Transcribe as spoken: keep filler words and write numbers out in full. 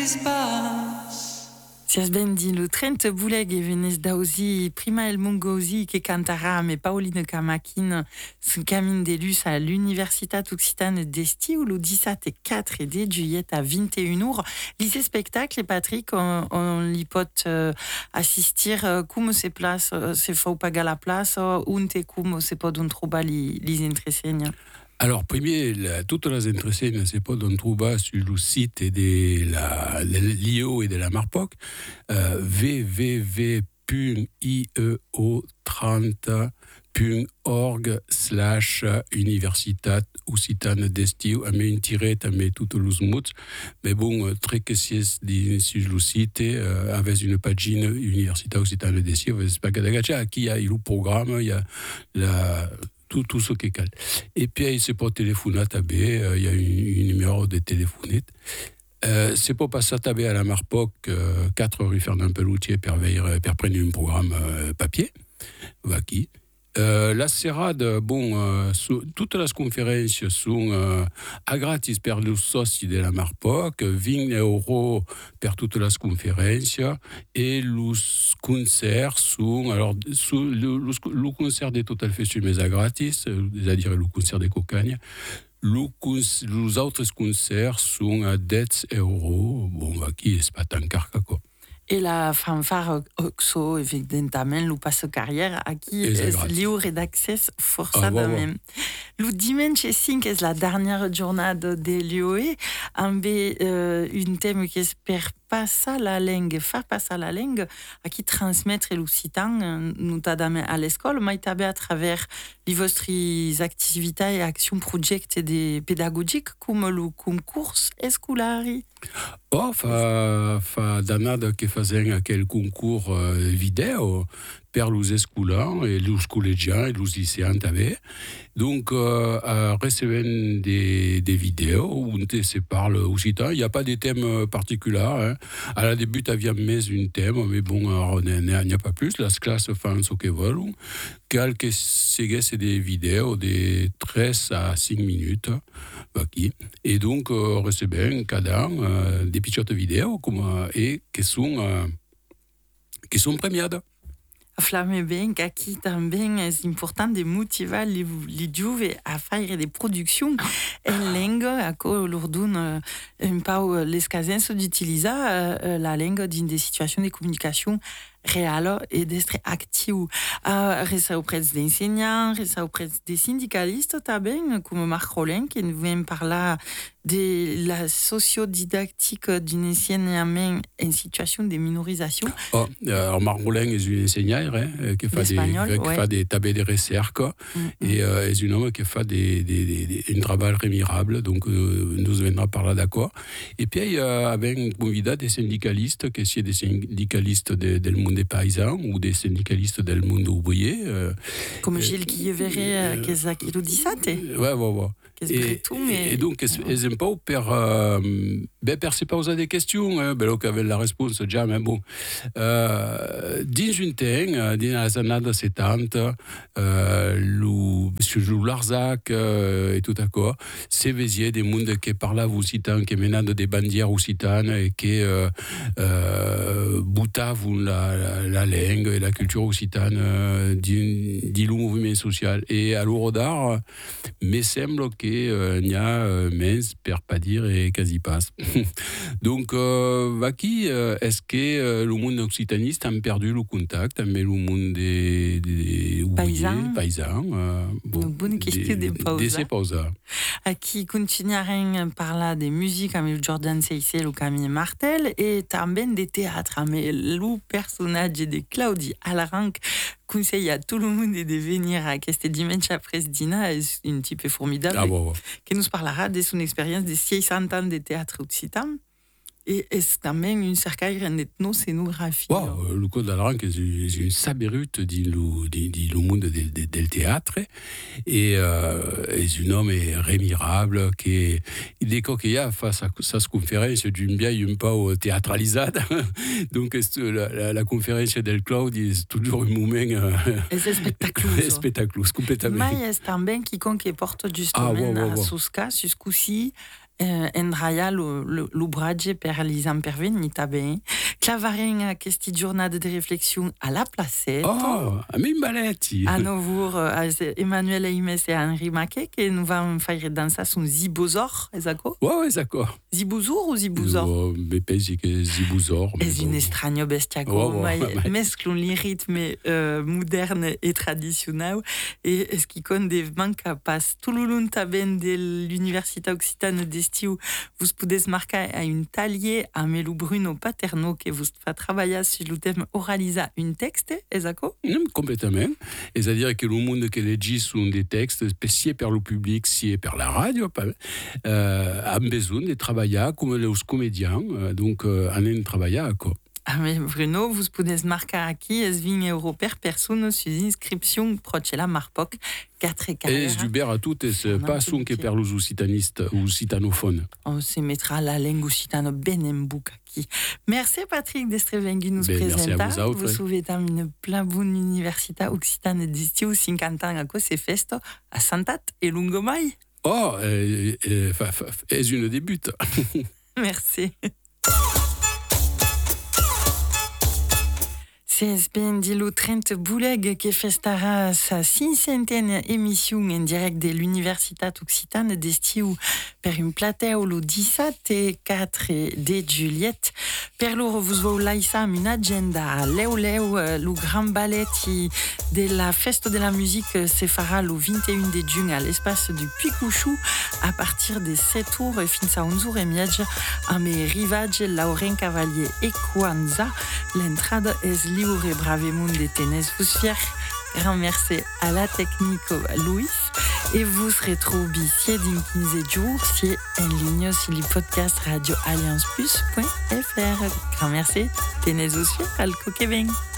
Sias ben di lo trenta bouleg e venez daozi prima el mongozi che cantarà me Pauline Camakin son camin de lus à l'Universitat Occitane d'Esti où le dix-sept et quatre et de juillet à vingt et une heures. Lycée spectacle et Patrick on, on li pot euh, assistir euh, cum se place euh, se fau pagar la place euh, unte cum se pot on trobar li, li entresegna. Alors, premier, la, toutes les entreseignes, c'est pas d'on trouve sur le site de la, de l'I E O et de la Marpoc, euh, w w w point i e o trente point org slash Universitat Occitane d'Estiu, a me un tiret, a me toutes les mots, mais bon, très que si c'est sur le site, euh, avec une page Universitat Occitane d'Estiu, avec pas que qui y a le programme, il y a la tout, tout ce qui est calme. Et puis, c'est pour téléphoner à Tabé, il y a un numéro de téléphone. Euh, c'est pour passer à Tabé à la Marpoc, euh, quatre rue Fernand Pelloutier, pour prendre un programme euh, papier. Qui. Euh, la serrade, bon, euh, su, toutes les conférences sont euh, à gratis per les soci de la Marpoc, vingt euros per toutes les conférences, et les concerts sont, alors, su, le, le, le concert de Total Festum est à gratis, c'est-à-dire le concert de Cocagne. Les autres concerts sont à dix euros, bon, qui c'est pas tant car quoi. Et la fanfare Oxo, évidemment, le passe carrière, à qui est libre d'accès forcément. Ah, le dimanche cinq est la dernière journée de l'U O E, avec euh, un thème qui espère passer la langue, faire passer la langue, à qui transmettre l'occitan, notamment à l'école, mais à travers les vostres activités et actions, projets pédagogiques, comme le concours scolaire. Oh, fa, fa danada che faisait aquel concours euh, vidéo per les escolans et les collégiens et les lycéens també. Donc, euh, euh, recevant des, des vidéos où on se parle occitan. Il n'y a pas de thème particulier. Hein. À la début, il y avait un thème, mais bon, il n'y a pas plus. La classe fait ce qu'elle veut. Quelques c'est des vidéos de treize à cinq minutes. Et donc, euh, recevant cada euh, des petites vidéos comme, et qui sont, euh, qui sont premiades. Flamme bem que aqui também é importante de motivar les jovens a faire des productions en langue, à quoi leur donne un peu l'escasez d'utiliser la langue dans des situations de communication réelle et d'être actif. Resta auprès des enseignants, resta auprès des syndicalistes também, comme Marc Rollin, qui nous vient parler de la sociodidactique d'un enseignement en situation de minorisation. Oh, alors Marc Rollin est un enseignant hein, qui fait des, qui ouais. fait des tables de recherche mm-hmm. et euh, est un homme qui fait des, des, des, des, un travail remarquable, donc euh, nous viendra par là d'accord. Et puis il y a un convidat des syndicalistes, qui sont des syndicalistes de, du monde des paysans ou des syndicalistes du monde ouvrier. Euh, Comme Gilles Guilleveré, qui est à Kilo dix-sept. Ouais, ouais, ouais. Et, tout, mais... et donc, ils n'aiment pas per, euh, ben, per se poser des questions, hein, ben, qu'avait la réponse déjà, mais bon. Euh, dans un temps, dans les années soixante, euh, le, sur Larzac euh, et tout à quoi, c'est visier des mondes qui parlaient occitan, qui menaient des bandières occitanes et qui euh, euh, boutaient la, la, la langue et la culture occitane euh, du mouvement social. Et à l'heure d'art, me semble que il euh, y a euh, mens per pas dire et quasi pas. Donc, euh, qui euh, est-ce que euh, le monde occitaniste a perdu le contact avec le monde des, des paysans, paysans euh, bon, une bonne question des paysans. À qui continueront par là des musiques avec Jordan Seissel ou Camille Martel et também des théâtres avec le personnage de Claudie Alaranc. Conseille à tout le monde de venir à ce dimanche après dîner, un petit peu formidable, ah, bon, bon. qui nous parlera de son expérience de soixante ans de théâtre occitan. Et c'est também une cercaille d'ethno-scénographie. Wow, le code d'Alaranc est une sabérute du monde du théâtre et euh, est un homme remirable qui dès qu'il y a face à sa conférence d'une bien un peu théâtralisée. Donc la, la, la conférence del Cloud est toujours un moment euh, c'est spectaculaire. spectaculaire, complètement. Mais c'est também quiconque porte justement ah, wow, wow, wow. à Susca, jusqu'aussi eh, endraia lo, lo, l'obrage per gli intervenita ben. Clavaren a questi giornate di riflessione alla placetta. Oh, a mi baletti. A novur, uh, Emmanuel Eimes e Henri Maquet, che nous vamos faire danser son zibozor, esako? Ouais, ouais, d'accord. Zibouzor ou zibouzor? Oh, me pensi che zibouzor. Es un estranho bestiaco, Oh, oh, mai mai. mesclon li ritme uh, moderne e tradicional e es qui con de manca pas tululunta ben de l'Universitat Occitane d'Estiu vous podes marcar a un talier a Melu Bruno Paterno que vous fa travailler sur le thème oralisa un texte, esako? Mm, complètement. Et c'est-à-dire que le monde que leggi sont des textes, sia per le public, sia per la radio, euh, a besoin de travailler comme les comédiens, euh, donc euh, anem travailler, quoi. Ah, mais Bruno, vous pouvez marquer aquí es vinge euro per personne sur inscription proche la Marpoc quatre Et carrières. du ber à tout, c'est Non, pas c'est son que petit. per los occitanistes ou occitanophones. On se mettra la langue occitane ben en bouc aquí. Merci Patrick d'Estrevengui nous Ben, merci à présenta. vous autres, Vous ouais. souhaitez une plein bonne université occitane d'Estiu cinquante ans à cause c'est festo à Santat et Lungomai. Oh, euh, euh, fa- fa- est une débute. Merci. C'est ben dilo Trent Bouleg que festara sa cinquantaine émission en direct de l'Universitat Occitane d'Estiu per un plateu lo dix-sept et quatre de Juliette. Per loro vos vau laissa une agenda leu leu lo grand ballet de la festa de la musique se fera le vingt et un de juin à l'espace du Picouchou à partir de sept heures fins a onze heures et miege a me rivage Lauren Cavalier et Kwanza. L'entrada es libre bravement de tenez vous fier. Grand merci à la technique Louis et vous serez retrouvés si dans quinze jours si en ligne sur le podcast radio alliance plus point f r. Grand merci, tenez vous fier al coquevin.